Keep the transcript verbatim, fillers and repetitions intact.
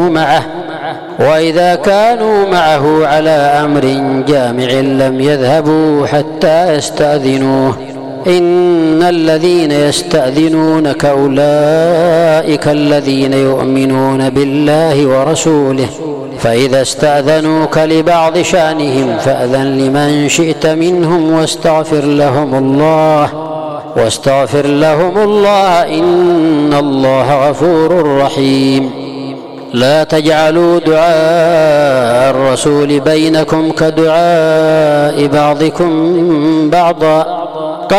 معه، وإذا كانوا معه على أمر جامع لم يذهبوا حتى يستأذنوه. إن الذين يستأذنونك أولئك الذين يؤمنون بالله ورسوله، فإذا استأذنوك لبعض شأنهم فأذن لمن شئت منهم واستغفر لهم الله واستغفر لهم الله إن الله غفور رحيم. لا تجعلوا دعاء الرسول بينكم كدعاء بعضكم بعضا